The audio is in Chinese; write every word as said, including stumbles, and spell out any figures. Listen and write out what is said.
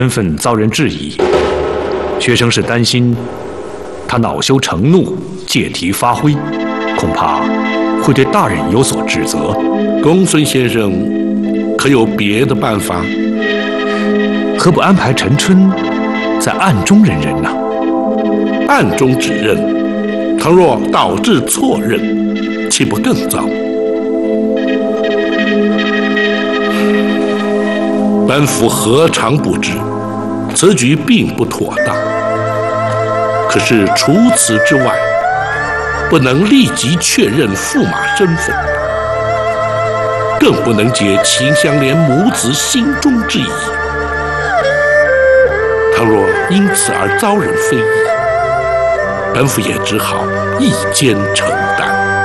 身份遭人质疑，学生是担心他恼羞成怒、借题发挥，恐怕会对大人有所指责。 公孙先生可有别的办法？ 何不安排陈春在暗中认人呢？ 暗中指认，倘若导致错认，岂不更糟？本府何尝不知，此举并不妥当。可是除此之外，不能立即确认驸马身份，更不能解秦香莲母子心中之疑。倘若因此而遭人非议，本府也只好一肩承担。